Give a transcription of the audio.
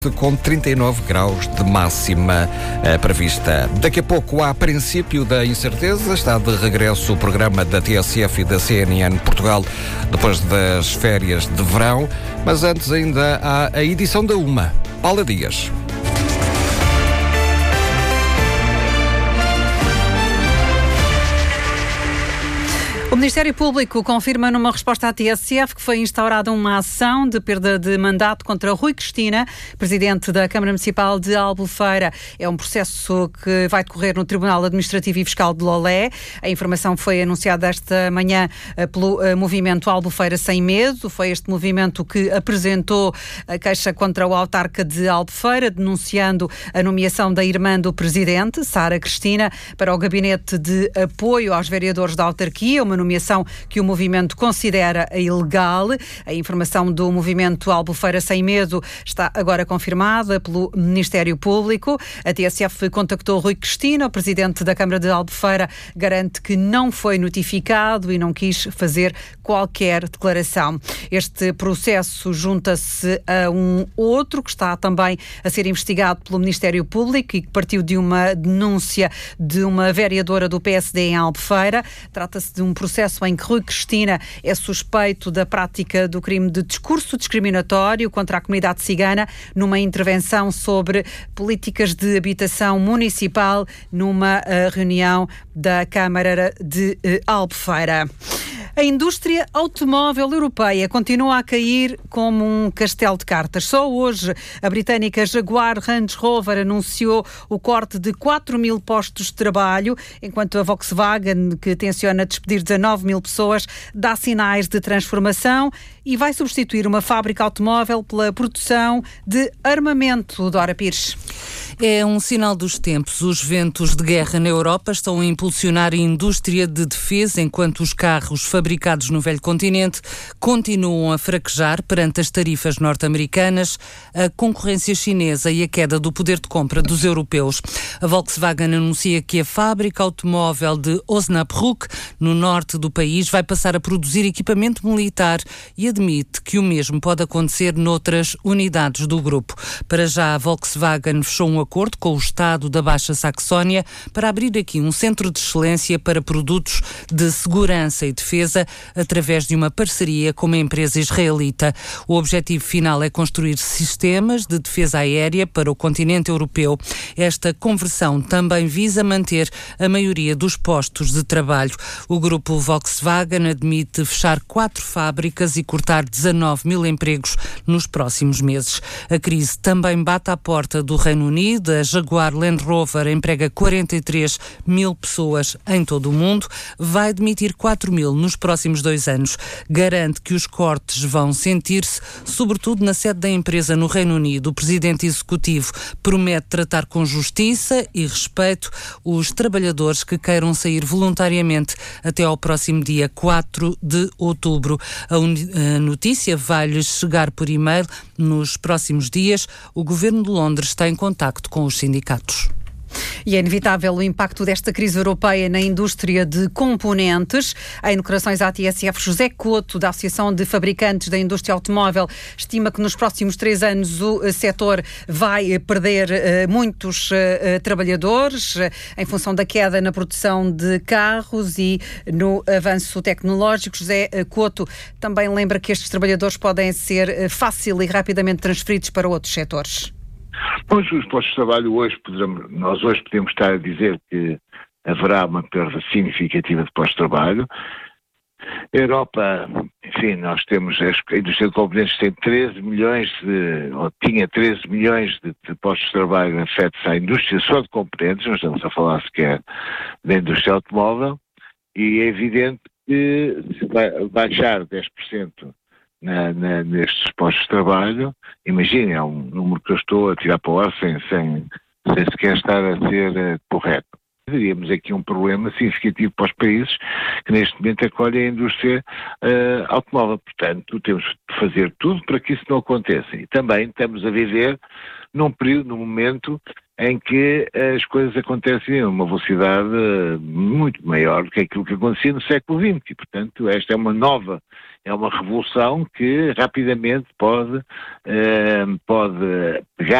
com 39 graus de máxima prevista. Daqui a pouco, há princípio da incerteza, está de regresso o programa da TSF e da CNN Portugal depois das férias de verão, mas antes ainda há a edição da Uma. Paula Dias. O Ministério Público confirma numa resposta à TSF que foi instaurada uma ação de perda de mandato contra Rui Cristina, presidente da Câmara Municipal de Albufeira. É um processo que vai decorrer no Tribunal Administrativo e Fiscal de Lolé. A informação foi anunciada esta manhã pelo movimento Albufeira Sem Medo. Foi este movimento que apresentou a queixa contra o autarca de Albufeira, denunciando a nomeação da irmã do presidente, Sara Cristina, para o gabinete de apoio aos vereadores da autarquia, uma nomeação que o movimento considera ilegal. A informação do movimento Albufeira Sem Medo está agora confirmada pelo Ministério Público. A TSF contactou Rui Cristina, o presidente da Câmara de Albufeira, garante que não foi notificado e não quis fazer qualquer declaração. Este processo junta-se a um outro que está também a ser investigado pelo Ministério Público e que partiu de uma denúncia de uma vereadora do PSD em Albufeira. Trata-se de um processo em que Rui Cristina é suspeito da prática do crime de discurso discriminatório contra a comunidade cigana numa intervenção sobre políticas de habitação municipal numa reunião da Câmara de Albufeira. A indústria automóvel europeia continua a cair como um castelo de cartas. Só hoje a britânica Jaguar Range Rover anunciou o corte de 4.000 postos de trabalho, enquanto a Volkswagen, que tenciona despedir 19.000 pessoas, dá sinais de transformação e vai substituir uma fábrica automóvel pela produção de armamento. Dora Pires. É um sinal dos tempos. Os ventos de guerra na Europa estão a impulsionar a indústria de defesa, enquanto os carros fabricados no velho continente continuam a fraquejar perante as tarifas norte-americanas, a concorrência chinesa e a queda do poder de compra dos europeus. A Volkswagen anuncia que a fábrica automóvel de Osnabrück, no norte do país, vai passar a produzir equipamento militar e admite que o mesmo pode acontecer noutras unidades do grupo. Para já, a Volkswagen fechou um acordo com o Estado da Baixa Saxónia para abrir aqui um centro de excelência para produtos de segurança e defesa através de uma parceria com uma empresa israelita. O objetivo final é construir sistemas de defesa aérea para o continente europeu. Esta conversão também visa manter a maioria dos postos de trabalho. O grupo Volkswagen admite fechar 4 fábricas e cortar 19.000 empregos nos próximos meses. A crise também bate à porta do Reino Unido. A Jaguar Land Rover emprega 43.000 pessoas em todo o mundo, vai demitir 4.000 nos próximos 2 anos. Garante que os cortes vão sentir-se, sobretudo na sede da empresa no Reino Unido. O presidente executivo promete tratar com justiça e respeito os trabalhadores que queiram sair voluntariamente até ao próximo dia 4 de outubro. A notícia vai-lhes chegar por e-mail nos próximos dias. O Governo de Londres está em contacto com os sindicatos. E é inevitável o impacto desta crise europeia na indústria de componentes. Em declarações à TSF, José Couto, da Associação de Fabricantes da Indústria Automóvel, estima que nos próximos 3 anos o setor vai perder muitos trabalhadores em função da queda na produção de carros e no avanço tecnológico. José Couto também lembra que estes trabalhadores podem ser fácil e rapidamente transferidos para outros setores. Pois, os postos de trabalho nós hoje podemos estar a dizer que haverá uma perda significativa de postos de trabalho. A Europa, enfim, nós temos, a indústria de componentes tem 13 milhões tinha 13 milhões de postos de trabalho afetos à indústria só de componentes, não estamos a falar sequer da indústria automóvel, e é evidente que se vai baixar 10% nestes postos de trabalho. Imaginem, é um número que eu estou a tirar para o ar sem sequer estar a ser correto. Teríamos aqui um problema significativo para os países que neste momento acolhem a indústria automóvel. Portanto, temos de fazer tudo para que isso não aconteça. E também estamos a viver num momento em que as coisas acontecem a uma velocidade muito maior do que aquilo que acontecia no século XX. E, portanto, esta é uma revolução que rapidamente pode pegar